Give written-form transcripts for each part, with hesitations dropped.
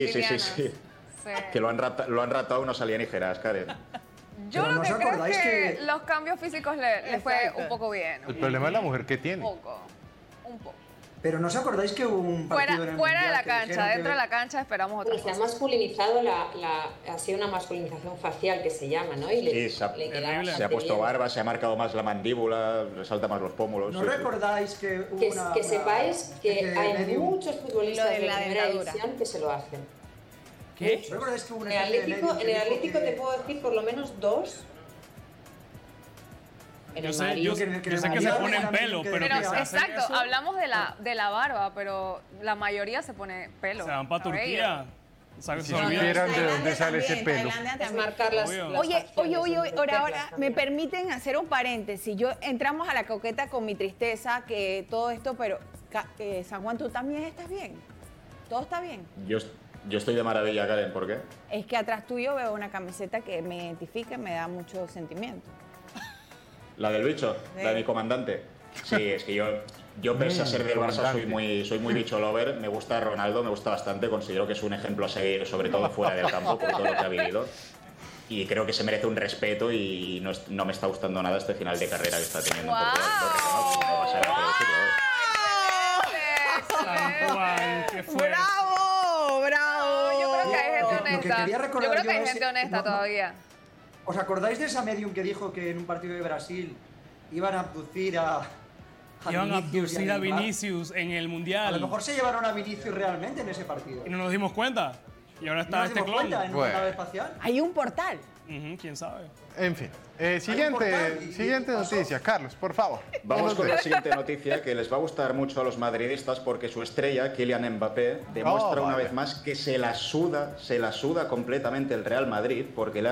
reptilianos. Sí. Que lo han raptado unos alienígenas, Karen. Yo lo que creo es que los cambios físicos le fue un poco bien. El problema es la mujer que tiene. Un poco. Pero ¿no os acordáis que hubo un partido en el fuera de Mundial la que cancha, dijeron dentro que... de la cancha esperamos otra cosa. Se ha masculinizado, ha sido una masculinización facial que se llama, ¿no? Y se ha puesto barba, se ha marcado más la mandíbula, resalta más los pómulos. ¿No recordáis que hubo que sepáis que hay muchos futbolistas de la primera dentadura. división que se lo hacen? ¿Qué? ¿No recordáis que hubo una En el especie de Atlético, medio en que el dijo Atlético que- te puedo decir por lo menos 2. En el Madrid. Yo sé que se ponen pelo, pero Pero que se hacen exacto, eso. hablamos de la barba, pero la mayoría se pone pelo. Se van para cabello. Turquía. ¿Sabes? Si supieran de dónde sale ese pelo. Es marcar las Oye, ahora me permiten hacer un paréntesis. Entramos a la coqueta con mi tristeza, que todo esto, pero San Juan, ¿tú también estás bien? ¿Todo está bien? Yo estoy de maravilla, Karen, ¿por qué? Es que atrás tuyo veo una camiseta que me identifica y me da mucho sentimiento. ¿La del bicho? Sí. ¿La de mi comandante? Sí, es que yo pese a ser del Barça, soy muy bicho lover. Me gusta Ronaldo, me gusta bastante. Considero que es un ejemplo a seguir, sobre todo fuera del campo, por todo lo que ha vivido. Y creo que se merece un respeto y no me está gustando nada este final de carrera que está teniendo. ¡Guau! No pasa nada por decirlo, San Juan, qué fuerte. ¡Bravo! ¡Bravo! Yo creo que hay gente Lo que honesta. quería recordar Yo creo que yo hay es- gente honesta no- todavía. ¿Os acordáis de esa medium que dijo que en un partido de Brasil iban a abducir a Iban a Vinicius y abducir a Neymar? Vinicius en el A Mundial. lo mejor se llevaron a Vinicius realmente en ese partido. Y no nos dimos cuenta. Y ahora ¿No está nos este dimos clon. cuenta en una nave espacial? Hay un portal. ¿Quién sabe? En fin. portal Siguiente y pasó. noticia. Carlos, por favor. Vamos con la Buenos días. siguiente noticia que les va a gustar mucho a los madridistas porque su estrella, Kylian Mbappé, demuestra una vez más que se la suda completamente el Real Madrid porque le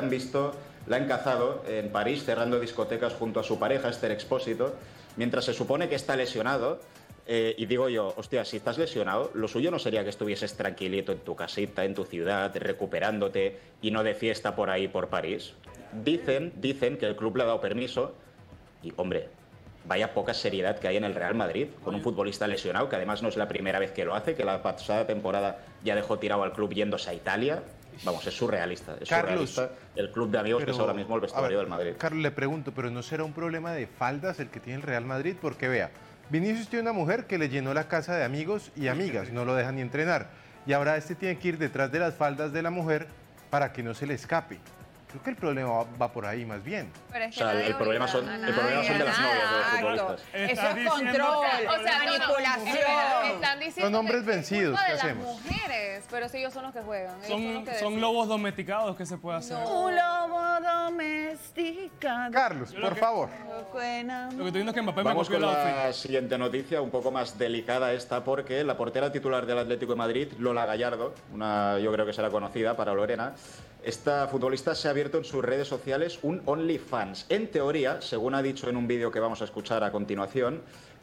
han cazado en París cerrando discotecas junto a su pareja, Esther Expósito, mientras se supone que está lesionado. Y digo yo, hostia, si estás lesionado, lo suyo no sería que estuvieses tranquilito en tu casita, en tu ciudad, recuperándote y no de fiesta por ahí, por París. Dicen que el club le ha dado permiso y, hombre, vaya poca seriedad que hay en el Real Madrid con un futbolista lesionado, que además no es la primera vez que lo hace, que la pasada temporada ya dejó tirado al club yéndose a Italia. Vamos, es surrealista. Es Carlos, surrealista el club de amigos que es ahora mismo el a ver, vestuario del Madrid. Carlos, le pregunto, ¿pero no será un problema de faldas el que tiene el Real Madrid? Porque vea, Vinicius tiene una mujer que le llenó la casa de amigos y amigas, no lo deja ni entrenar. Y ahora este tiene que ir detrás de las faldas de la mujer para que no se le escape. Creo que el problema va por ahí más bien. Pero es O que sea, nadie el problema obliga son a de nadie las a novias de los nada. futbolistas. Eso Estás es diciendo control, que- O sea, manipulación. están diciendo Son hombres que vencidos, es culpa ¿qué de las hacemos? mujeres, pero si ellos son los que juegan. Ellos son los que Son deciden. lobos domesticados que se puede hacer. Un lobo domesticado. Carlos, por favor. Lo que estoy viendo es que Mbappé me Vamos copió con el la outfit. siguiente noticia, un poco más delicada esta, porque la portera titular del Atlético de Madrid, Lola Gallardo, yo creo que será conocida para Lorena, esta futbolista se ha abierto en sus redes sociales un OnlyFans. En teoría, según ha dicho en un vídeo que vamos a escuchar a continuación,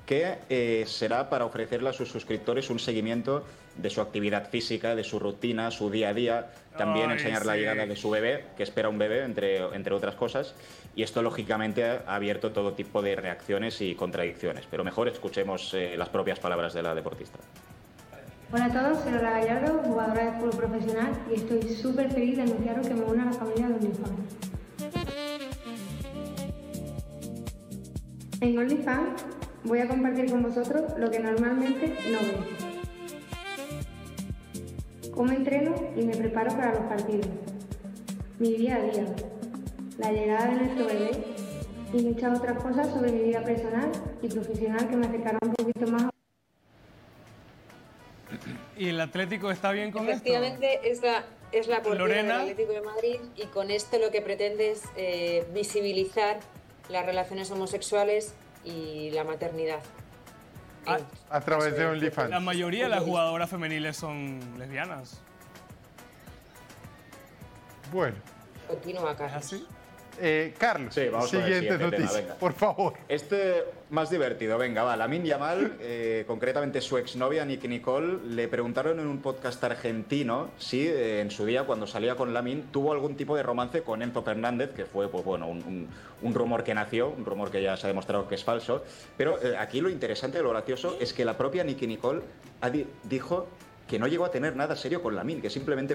que será para ofrecerle a sus suscriptores un seguimiento de su actividad física, de su rutina, su día a día, también Ay, enseñar la sí. llegada de su bebé, que espera un bebé, entre otras cosas. Y esto, lógicamente, ha abierto todo tipo de reacciones y contradicciones. Pero mejor escuchemos las propias palabras de la deportista. Hola a todos, soy Lola Gallardo, jugadora de fútbol profesional y estoy súper feliz de anunciaros que me uno a la familia de OnlyFans. En OnlyFans voy a compartir con vosotros lo que normalmente no veis. Cómo entreno y me preparo para los partidos. Mi día a día. La llegada de nuestro bebé y muchas otras cosas sobre mi vida personal y profesional que me acercarán un poquito más. ¿Y el Atlético está bien con esto? Efectivamente, es la portera Lorena. del Atlético de Madrid y con esto lo que pretende es visibilizar las relaciones homosexuales y la maternidad. A través de OnlyFans. La mayoría de las jugadoras femeniles son lesbianas. Bueno. Continúa, Carlos. ¿Es así? Carlos, Sí, vamos con el siguiente siguiente tema, noticia, venga. por favor. Este más divertido, venga, va. Lamine Yamal, concretamente su exnovia Nicki Nicole, le preguntaron en un podcast argentino si en su día, cuando salía con Lamine, tuvo algún tipo de romance con Enzo Fernández, que fue, pues bueno, un rumor que nació, un rumor que ya se ha demostrado que es falso. Pero aquí lo interesante, lo gracioso, es que la propia Nicki Nicole dijo que no llegó a tener nada serio con Lamine, que simplemente